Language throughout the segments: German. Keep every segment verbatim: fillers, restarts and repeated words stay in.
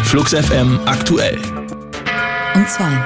Flux F M aktuell. Um zwei.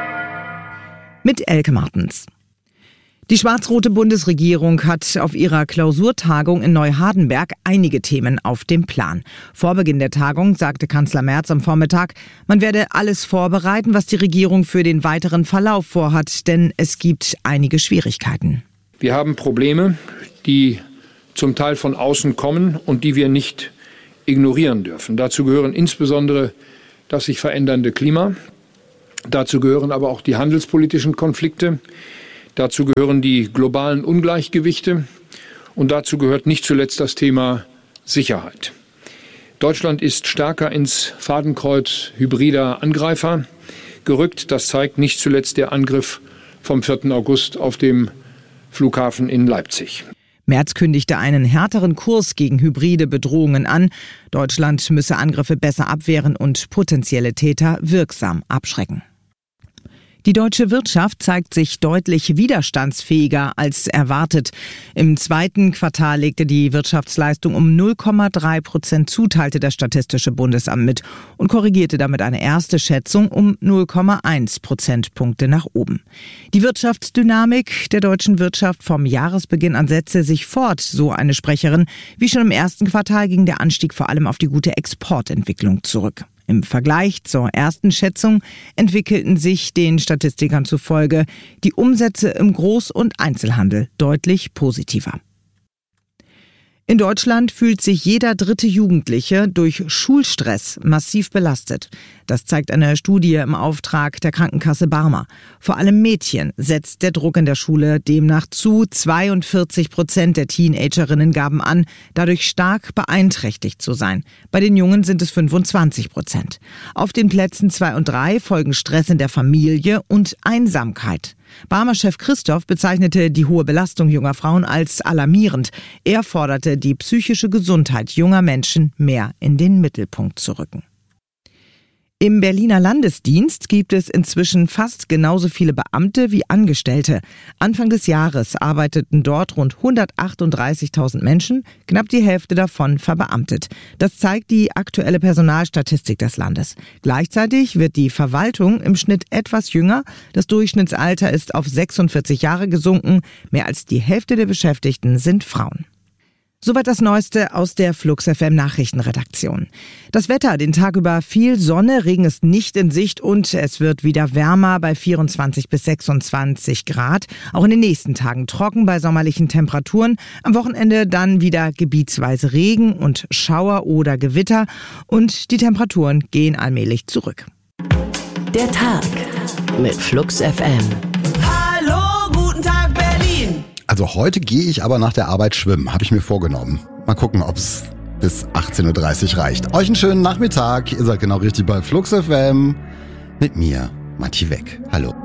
Mit Elke Martens. Die schwarz-rote Bundesregierung hat auf ihrer Klausurtagung in Neuhardenberg einige Themen auf dem Plan. Vor Beginn der Tagung sagte Kanzler Merz am Vormittag, man werde alles vorbereiten, was die Regierung für den weiteren Verlauf vorhat, denn es gibt einige Schwierigkeiten. Wir haben Probleme, die zum Teil von außen kommen und die wir nicht ignorieren dürfen. Dazu gehören insbesondere das sich verändernde Klima. Dazu gehören aber auch die handelspolitischen Konflikte. Dazu gehören die globalen Ungleichgewichte und dazu gehört nicht zuletzt das Thema Sicherheit. Deutschland ist stärker ins Fadenkreuz hybrider Angreifer gerückt. Das zeigt nicht zuletzt der Angriff vom vierten August auf dem Flughafen in Leipzig. Merz kündigte einen härteren Kurs gegen hybride Bedrohungen an. Deutschland müsse Angriffe besser abwehren und potenzielle Täter wirksam abschrecken. Die deutsche Wirtschaft zeigt sich deutlich widerstandsfähiger als erwartet. Im zweiten Quartal legte die Wirtschaftsleistung um null Komma drei Prozent zu, teilte das Statistische Bundesamt mit und korrigierte damit eine erste Schätzung um null Komma eins Prozentpunkte nach oben. Die Wirtschaftsdynamik der deutschen Wirtschaft vom Jahresbeginn an setze sich fort, so eine Sprecherin. Wie schon im ersten Quartal ging der Anstieg vor allem auf die gute Exportentwicklung zurück. Im Vergleich zur ersten Schätzung entwickelten sich den Statistikern zufolge die Umsätze im Groß- und Einzelhandel deutlich positiver. In Deutschland fühlt sich jeder dritte Jugendliche durch Schulstress massiv belastet. Das zeigt eine Studie im Auftrag der Krankenkasse Barmer. Vor allem Mädchen setzt der Druck in der Schule demnach zu. zweiundvierzig Prozent der Teenagerinnen gaben an, dadurch stark beeinträchtigt zu sein. Bei den Jungen sind es fünfundzwanzig Prozent. Auf den Plätzen zwei und drei folgen Stress in der Familie und Einsamkeit. Barmer-Chef Christoph bezeichnete die hohe Belastung junger Frauen als alarmierend. Er forderte, die psychische Gesundheit junger Menschen mehr in den Mittelpunkt zu rücken. Im Berliner Landesdienst gibt es inzwischen fast genauso viele Beamte wie Angestellte. Anfang des Jahres arbeiteten dort rund hundertachtunddreißigtausend Menschen, knapp die Hälfte davon verbeamtet. Das zeigt die aktuelle Personalstatistik des Landes. Gleichzeitig wird die Verwaltung im Schnitt etwas jünger. Das Durchschnittsalter ist auf sechsundvierzig Jahre gesunken. Mehr als die Hälfte der Beschäftigten sind Frauen. Soweit das Neueste aus der Flux F M Nachrichtenredaktion. Das Wetter, den Tag über viel Sonne, Regen ist nicht in Sicht und es wird wieder wärmer bei vierundzwanzig bis sechsundzwanzig Grad. Auch in den nächsten Tagen trocken bei sommerlichen Temperaturen. Am Wochenende dann wieder gebietsweise Regen und Schauer oder Gewitter und die Temperaturen gehen allmählich zurück. Der Tag mit Flux F M. Also heute gehe ich aber nach der Arbeit schwimmen, habe ich mir vorgenommen. Mal gucken, ob es bis achtzehn Uhr dreißig reicht. Euch einen schönen Nachmittag. Ihr seid genau richtig bei Flux F M. Mit mir, Matti Weck. Hallo.